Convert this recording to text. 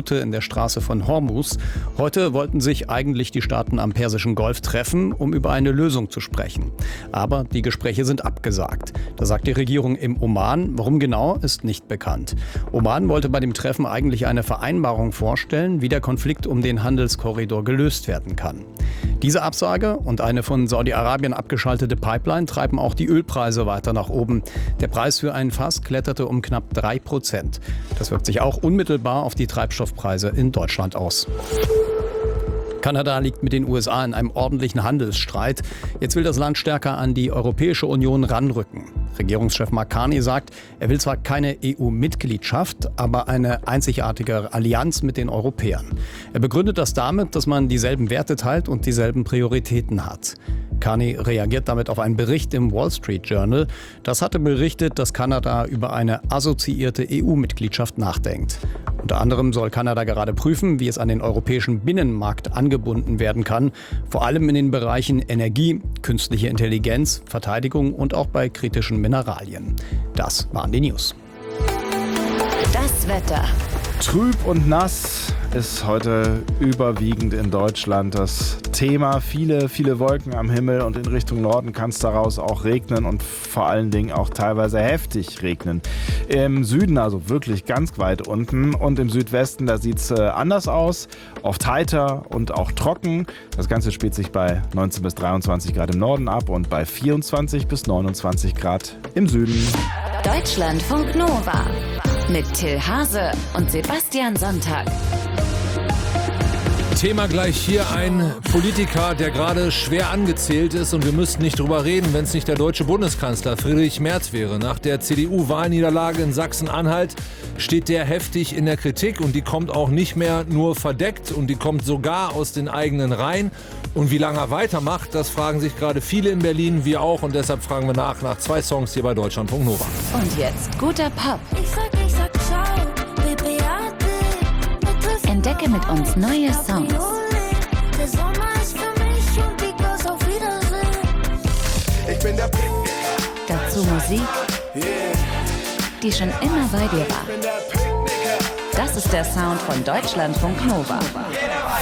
Knote in der Straße von Hormuz. Heute wollten sich eigentlich die Staaten am Persischen Golf treffen, um über eine Lösung zu sprechen. Aber die Gespräche sind abgesagt. Da sagt die Regierung im Oman, warum genau, ist nicht bekannt. Oman wollte bei dem Treffen eigentlich eine Vereinbarung vorstellen, wie der Konflikt um den Handelskorridor gelöst werden kann. Diese Absage und eine von Saudi-Arabien abgeschaltete Pipeline treiben auch die Ölpreise weiter nach oben. Der Preis für ein Fass kletterte um knapp 3%. Das wirkt sich auch unmittelbar auf die Treibstoffpreise in Deutschland aus. Kanada liegt mit den USA in einem ordentlichen Handelsstreit. Jetzt will das Land stärker an die Europäische Union ranrücken. Regierungschef Mark Carney sagt, er will zwar keine EU-Mitgliedschaft, aber eine einzigartige Allianz mit den Europäern. Er begründet das damit, dass man dieselben Werte teilt und dieselben Prioritäten hat. Carney reagiert damit auf einen Bericht im Wall Street Journal. Das hatte berichtet, dass Kanada über eine assoziierte EU-Mitgliedschaft nachdenkt. Unter anderem soll Kanada gerade prüfen, wie es an den europäischen Binnenmarkt angebunden werden kann, vor allem in den Bereichen Energie, künstliche Intelligenz, Verteidigung und auch bei kritischen Mineralien. Das waren die News. Das Wetter. Trüb und nass ist heute überwiegend in Deutschland das Thema. Viele Wolken am Himmel und in Richtung Norden kann es daraus auch regnen und vor allen Dingen auch teilweise heftig regnen. Im Süden, also wirklich ganz weit unten, und im Südwesten, da sieht es anders aus. Oft heiter und auch trocken. Das Ganze spielt sich bei 19 bis 23 Grad im Norden ab und bei 24 bis 29 Grad im Süden. Deutschlandfunk Nova mit Till Hase und Sebastian Sonntag. Thema gleich hier: ein Politiker, der gerade schwer angezählt ist, und wir müssten nicht drüber reden, wenn es nicht der deutsche Bundeskanzler Friedrich Merz wäre. Nach der CDU-Wahlniederlage in Sachsen-Anhalt steht der heftig in der Kritik, und die kommt auch nicht mehr nur verdeckt, und die kommt sogar aus den eigenen Reihen. Und wie lange er weitermacht, das fragen sich gerade viele in Berlin, wir auch, und deshalb fragen wir nach 2 Songs hier bei Deutschlandfunk Nova. Und jetzt guter Pop. Ich sag, ciao, Entdecke mit uns neue Songs. der Sommer ist für mich und die Girls auf Wiedersehen. Ich bin der Dazu Musik, die schon immer bei dir war. Das ist der Sound von Deutschlandfunk Nova.